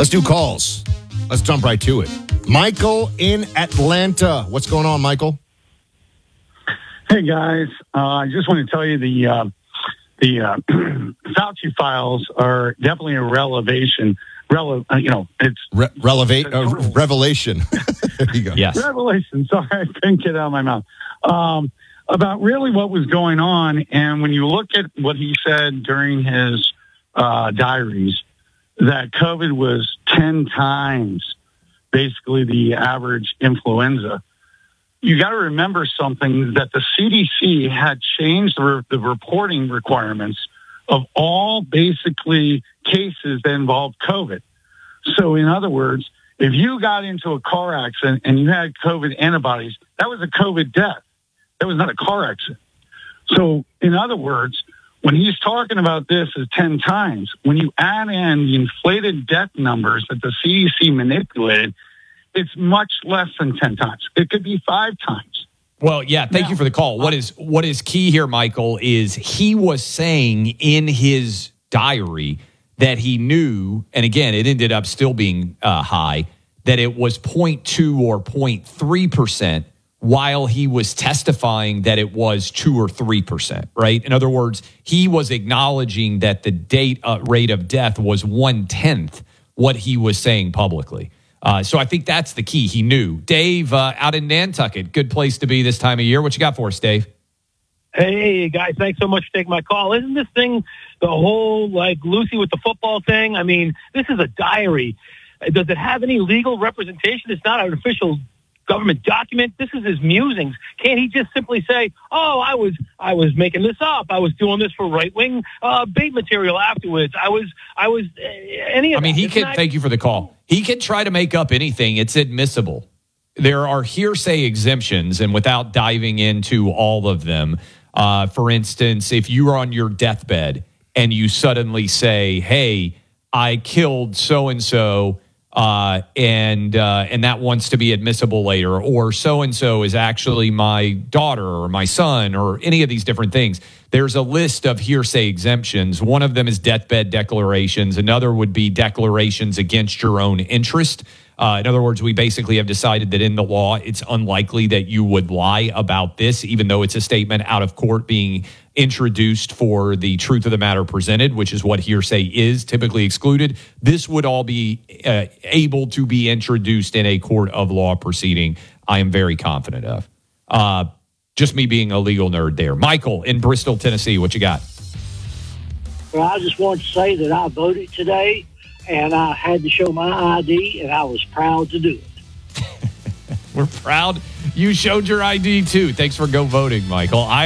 Let's do calls. Let's jump right to it. Michael in Atlanta. What's going on, Michael? Hey, guys. I just want to tell you the Fauci files are definitely a revelation. It's revelation. There you go. Yes. Revelation. Sorry, I couldn't get it out of my mouth. About really what was going on. And when you look at what he said during his diaries, that COVID was 10 times basically the average influenza. You got to remember something, that the CDC had changed the reporting requirements of all basically cases that involved COVID. So in other words, if you got into a car accident and you had COVID antibodies, that was a COVID death. That was not a car accident. So in other words, when he's talking about this as 10 times, when you add in the inflated death numbers that the CDC manipulated, it's much less than 10 times. It could be 5 times. Well, yeah, thank you for the call. What is key here, Michael, is he was saying in his diary that he knew, and again, it ended up still being high, that it was 0.2 or 0.3%, while he was testifying that it was 2 or 3%, right? In other words, he was acknowledging that the rate of death was 1/10 what he was saying publicly. So I think that's the key. He knew. Dave, out in Nantucket, good place to be this time of year. What you got for us, Dave? Hey, guys, thanks so much for taking my call. Isn't this thing the whole, Lucy with the football thing? I mean, this is a diary. Does it have any legal representation? It's not an official government document. This is his musings. Can't he just simply say, "Oh, I was making this up. I was doing this for right-wing bait material afterwards. I was any of I mean, that." thank you for the call. He can try to make up anything. It's admissible. There are hearsay exemptions, and without diving into all of them, for instance, if you are on your deathbed and you suddenly say, "Hey, I killed so-and-so," and that wants to be admissible later, or so-and-so is actually my daughter or my son, or any of these different things. There's a list of hearsay exemptions. One of them is deathbed declarations. Another would be declarations against your own interest. In other words, we basically have decided that in the law, it's unlikely that you would lie about this, even though it's a statement out of court being introduced for the truth of the matter presented, which is what hearsay is, typically excluded. This would all be able to be introduced in a court of law proceeding, I am very confident of. Just me being a legal nerd there. Michael in Bristol, Tennessee, what you got? Well, I just want to say that I voted today, and I had to show my ID, and I was proud to do it. We're proud you showed your ID, too. Thanks for go voting, Michael.